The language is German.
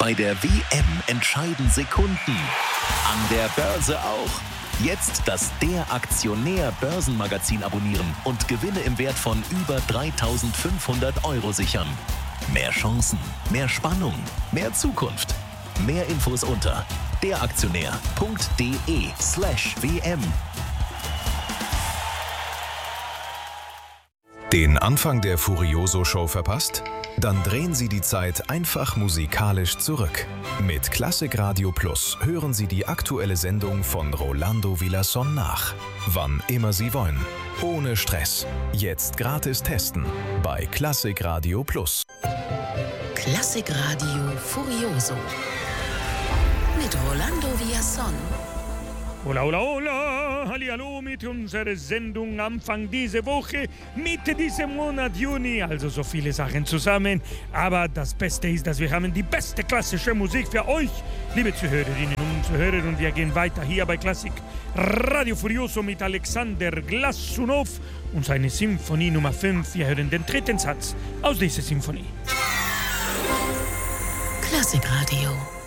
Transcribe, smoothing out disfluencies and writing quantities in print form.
Bei der WM entscheiden Sekunden. An der Börse auch. Jetzt das Der Aktionär Börsenmagazin abonnieren und Gewinne im Wert von über 3.500 € sichern. Mehr Chancen, mehr Spannung, mehr Zukunft. Mehr Infos unter deraktionär.de/WM. Den Anfang der Furioso-Show verpasst? Dann drehen Sie die Zeit einfach musikalisch zurück. Mit Klassik Radio Plus hören Sie die aktuelle Sendung von Rolando Villazón nach. Wann immer Sie wollen. Ohne Stress. Jetzt gratis testen bei Klassik Radio Plus. Klassik Radio Furioso mit Rolando Villazón. Hola, hola, hola, hallihallo mit unserer Sendung Anfang dieser Woche, Mitte diesem Monat Juni, also so viele Sachen zusammen. Aber das Beste ist, dass wir haben die beste klassische Musik für euch, liebe Zuhörerinnen und Zuhörer. Und wir gehen weiter hier bei Klassik Radio Furioso mit Alexander Glasunow und seine Symphonie Nummer 5. Wir hören den dritten Satz aus dieser Symphonie. Klassik Radio.